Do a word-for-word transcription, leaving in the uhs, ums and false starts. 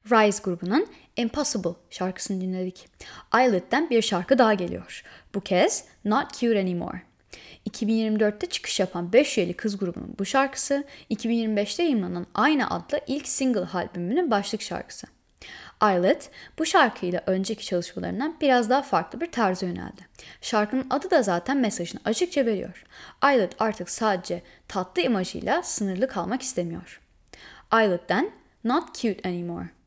Rise grubunun Impossible şarkısını dinledik. Eyelid'den bir şarkı daha geliyor. Bu kez Not Cute Anymore. iki bin yirmi dörtte çıkış yapan beş üyeli kız grubunun bu şarkısı, iki bin yirmi beşte yayınlanan aynı adlı ilk single albümünün başlık şarkısı. Eyelid, bu şarkıyla önceki çalışmalarından biraz daha farklı bir tarza yöneldi. Şarkının adı da zaten mesajını açıkça veriyor. Eyelid artık sadece tatlı imajıyla sınırlı kalmak istemiyor. Eyelid'den Not Cute Anymore.